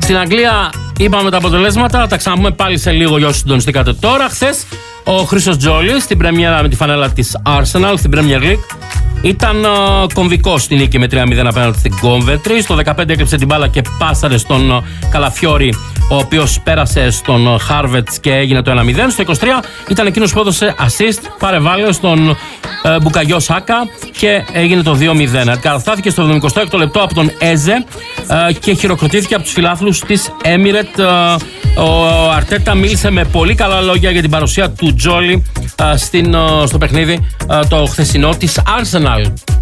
Στην Αγγλία είπαμε τα αποτελέσματα, τα ξαναπούμε πάλι σε λίγο για όσους συντονιστήκατε τώρα. Χθες ο Χρήστος Τζόλης στην πρεμιέρα με τη φανέλα της Arsenal στην Premier League ήταν κομβικός στην νίκη με 3-0 απέναντι στην Coventry. Στο 15 έκλειψε την μπάλα και πάσαρε στον Καλαφιόρι, ο οποίος πέρασε στον Χάρβετς και έγινε το 1-0. Στο 23 ήταν εκείνος που έδωσε assist, παρεβάλλει στον Μπουκαγιό Σάκα και έγινε το 2-0. Καταστάθηκε στο 76ο λεπτό από τον Έζε και χειροκροτήθηκε από τους φιλάθλους της Emirates. Ο Αρτέτα μίλησε με πολύ καλά λόγια για την παρουσία του Τζόλι στο παιχνίδι το χθεσινό της Arsenal.